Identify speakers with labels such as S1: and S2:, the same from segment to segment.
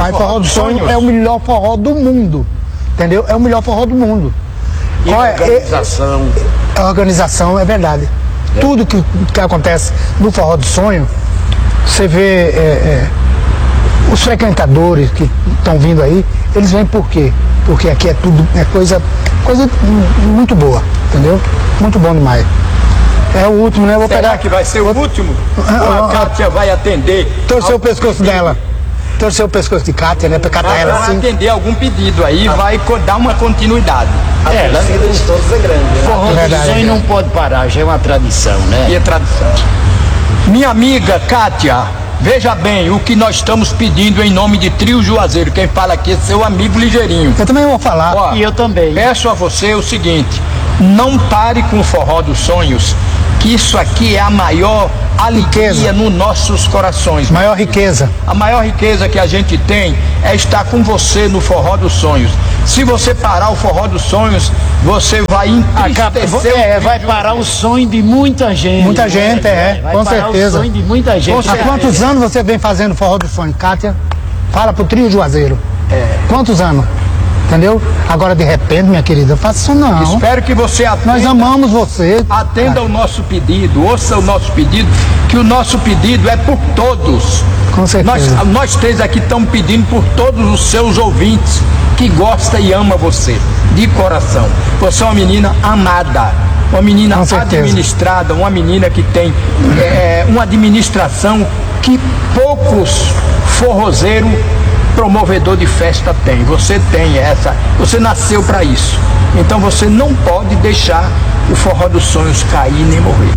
S1: Mas Forró dos Sonhos é o melhor forró do mundo. Entendeu? É o melhor forró do mundo.
S2: E organização.
S1: A organização, é verdade. Tudo que acontece no Forró do Sonho, você vê os frequentadores que estão vindo aí, eles vêm por quê? Porque aqui é tudo, coisa muito boa, entendeu? Muito bom demais. É o último, né?
S2: Será que vai ser o último? Ou a Kátia vai atender?
S1: Torcer o pescoço dela. Torcer o pescoço de Kátia, né? Pra catar ela assim.
S2: Vai atender algum pedido aí, vai dar uma continuidade.
S3: A torcida de todos é grande, né?
S4: Forró do Sonho não pode parar, já é uma tradição, né?
S2: E é tradição. Minha amiga Kátia, veja bem o que nós estamos pedindo em nome de Trio Juazeiro. Quem fala aqui é seu amigo Ligeirinho.
S1: Eu também vou falar.
S2: Ó,
S4: E eu também.
S2: Peço a você o seguinte: não pare com o Forró dos Sonhos, que isso aqui é a maior alegria nos nossos corações.
S1: Maior riqueza.
S2: A maior riqueza que a gente tem é estar com você no Forró dos Sonhos. Se você parar o Forró dos Sonhos, você vai entristecer.
S4: Vai parar o sonho de muita gente.
S1: Muita gente,
S4: Vai
S1: com
S4: parar
S1: certeza.
S4: o sonho de muita gente.
S1: Há quantos anos você vem fazendo Forró do Sonho, Kátia? Fala pro Trio Juazeiro. Quantos anos? Entendeu? Agora, de repente, minha querida, faça isso não.
S2: Espero que você atenda.
S1: Nós amamos você.
S2: Atenda o nosso pedido, ouça o nosso pedido, que o nosso pedido é por todos.
S1: Com certeza.
S2: Nós três aqui estamos pedindo por todos os seus ouvintes que gosta e ama você, de coração. Você é uma menina amada, uma menina administrada, uma menina que tem uma administração que poucos forrozeiros promovedor de festa tem. Você tem essa, você nasceu para isso. Então você não pode deixar o Forró dos Sonhos cair nem morrer.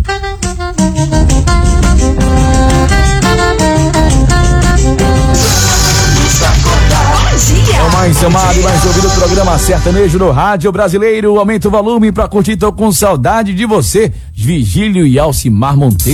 S5: É o mais amado e mais ouvido programa sertanejo no rádio brasileiro. Aumenta o volume pra curtir. Tô com saudade de você, Vigílio e Alcimar Monteiro.